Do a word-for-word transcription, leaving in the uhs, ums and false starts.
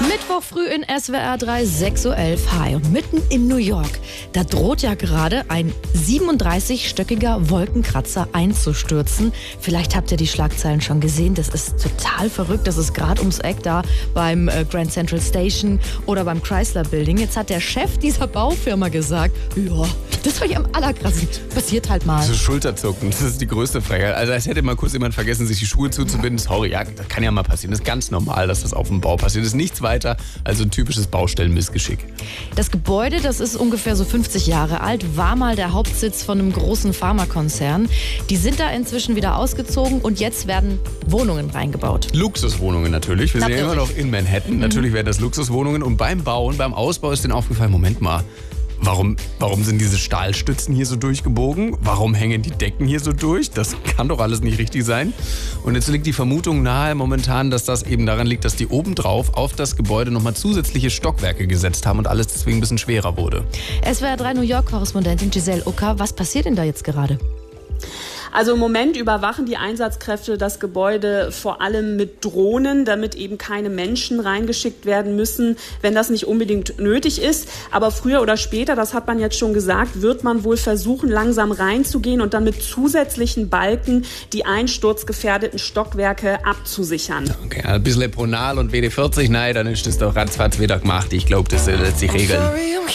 Mittwoch früh in S W R drei, sechs Uhr elf. Hi. Und mitten in New York, da droht ja gerade ein siebenunddreißig-stöckiger Wolkenkratzer einzustürzen. Vielleicht habt ihr die Schlagzeilen schon gesehen. Das ist total verrückt. Das ist gerade ums Eck da beim äh, Grand Central Station oder beim Chrysler Building. Jetzt hat der Chef dieser Baufirma gesagt, ja, das war ja am allerkrassesten. Passiert halt mal. So Schulterzucken, das ist die größte Frechheit. Also als hätte mal kurz jemand vergessen, sich die Schuhe zuzubinden. Sorry, ja, das kann ja mal passieren. Das ist ganz normal, dass das auf dem Bau passiert. Das ist nichts weiter als ein typisches Baustellenmissgeschick. Das Gebäude, das ist ungefähr so fünfzig Jahre alt, war mal der Hauptsitz von einem großen Pharmakonzern. Die sind da inzwischen wieder ausgezogen und jetzt werden Wohnungen reingebaut. Luxuswohnungen natürlich. Wir Natürlich. sind ja immer noch in Manhattan. Mhm. Natürlich werden das Luxuswohnungen. Und beim Bauen, beim Ausbau ist denen aufgefallen, Moment mal, Warum, warum sind diese Stahlstützen hier so durchgebogen? Warum hängen die Decken hier so durch? Das kann doch alles nicht richtig sein. Und jetzt liegt die Vermutung nahe momentan, dass das eben daran liegt, dass die obendrauf auf das Gebäude nochmal zusätzliche Stockwerke gesetzt haben und alles deswegen ein bisschen schwerer wurde. S W R drei New York-Korrespondentin Giselle Ucker, was passiert denn da jetzt gerade? Also im Moment überwachen die Einsatzkräfte das Gebäude vor allem mit Drohnen, damit eben keine Menschen reingeschickt werden müssen, wenn das nicht unbedingt nötig ist. Aber früher oder später, das hat man jetzt schon gesagt, wird man wohl versuchen, langsam reinzugehen und dann mit zusätzlichen Balken die einsturzgefährdeten Stockwerke abzusichern. Okay, ein bisschen Leponal und W D vierzig, nein, dann ist das doch ratzfatz wieder gemacht. Ich glaube, das lässt sich regeln.